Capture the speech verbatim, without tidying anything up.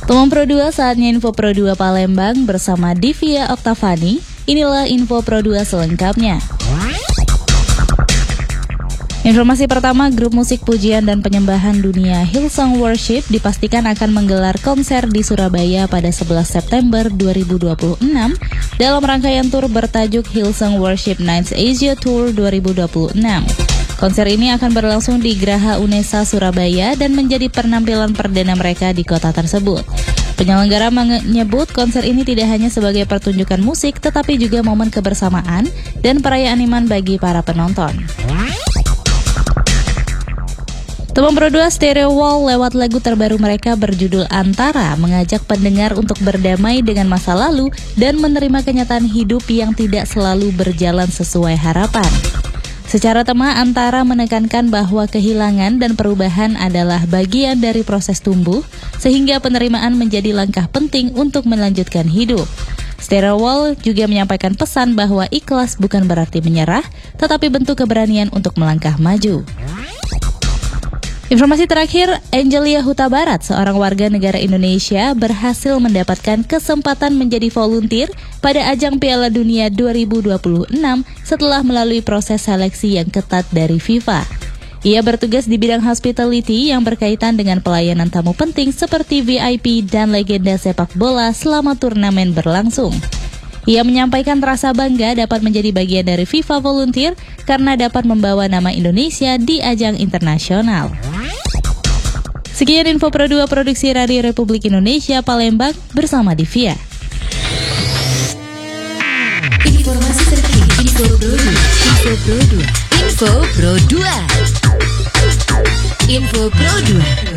Teman Pro dua, saatnya Info Pro dua Palembang bersama Divya Oktavani. Inilah Info Pro dua selengkapnya. Informasi pertama, grup musik pujian dan penyembahan dunia Hillsong Worship dipastikan akan menggelar konser di Surabaya pada sebelas September dua ribu dua puluh enam dalam rangkaian tur bertajuk Hillsong Worship Nights Asia Tour dua ribu dua puluh enam. Konser ini akan berlangsung di Graha Unesa, Surabaya dan menjadi penampilan perdana mereka di kota tersebut. Penyelenggara menyebut konser ini tidak hanya sebagai pertunjukan musik, tetapi juga momen kebersamaan dan perayaan iman bagi para penonton. Teman Pro dua, Stereo Wall lewat lagu terbaru mereka berjudul Antara mengajak pendengar untuk berdamai dengan masa lalu dan menerima kenyataan hidup yang tidak selalu berjalan sesuai harapan. Secara tema, Antara menekankan bahwa kehilangan dan perubahan adalah bagian dari proses tumbuh, sehingga penerimaan menjadi langkah penting untuk melanjutkan hidup. Stereo Wall juga menyampaikan pesan bahwa ikhlas bukan berarti menyerah, tetapi bentuk keberanian untuk melangkah maju. Informasi terakhir, Angelia Huta Barat, seorang warga negara Indonesia, berhasil mendapatkan kesempatan menjadi volunteer pada ajang Piala Dunia dua ribu dua puluh enam setelah melalui proses seleksi yang ketat dari FIFA. Ia bertugas di bidang hospitality yang berkaitan dengan pelayanan tamu penting seperti V I P dan legenda sepak bola selama turnamen berlangsung. Ia menyampaikan rasa bangga dapat menjadi bagian dari FIFA Volunteer karena dapat membawa nama Indonesia di ajang internasional. Sekian Info Pro dua Produksi Radio Republik Indonesia Palembang bersama Divya. Informasi terkini Info Pro dua, Info Pro dua, Info Pro dua, Info Pro dua.